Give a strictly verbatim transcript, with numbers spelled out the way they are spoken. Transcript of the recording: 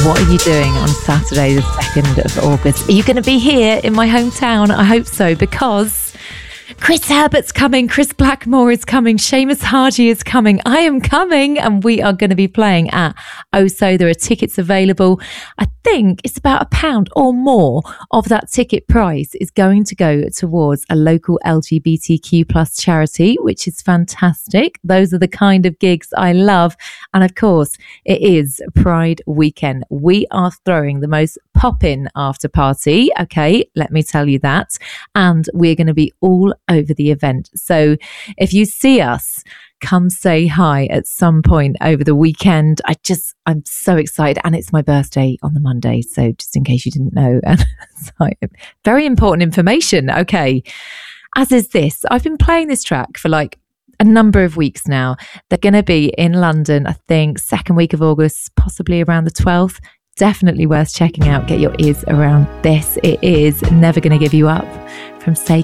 what are you doing on Saturday the second of August? Are you going to be here in my hometown? I hope so, because Chris Herbert's coming, Chris Blackmore is coming, Seamus Hardy is coming, I am coming, and we are going to be playing at Oso. There are tickets available. I think it's about a pound or more of that ticket price is going to go towards a local L G B T Q plus charity, which is fantastic. Those are the kind of gigs I love. And of course, it is Pride weekend. We are throwing the most pop-in after party. Okay, let me tell you that. And we're going to be all over the event. So if you see us, come say hi at some point over the weekend. I just, I'm so excited. And it's my birthday on the Monday. So just in case you didn't know, and so, very important information. Okay. As is this, I've been playing this track for like a number of weeks now. They're going to be in London, I think, second week of August, possibly around the twelfth. Definitely worth checking out. Get your ears around this. It is Never Gonna Give You Up from Say